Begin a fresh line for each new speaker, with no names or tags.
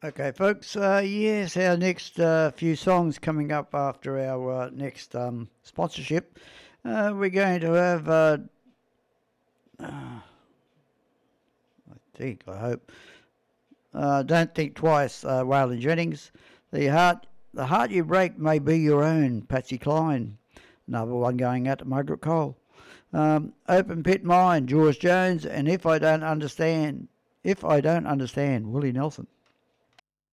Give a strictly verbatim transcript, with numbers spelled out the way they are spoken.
Okay, folks. Uh, yes, our next uh, few songs coming up after our uh, next um, sponsorship. Uh, we're going to have, uh, uh, I think, I hope, uh, Don't Think Twice, uh, Waylon Jennings. The heart, the heart you break may be your own, Patsy Cline. Another one going out to Margaret Cole. Um, Open Pit Mind, George Jones, and If I Don't Understand, If I Don't Understand, Willie Nelson.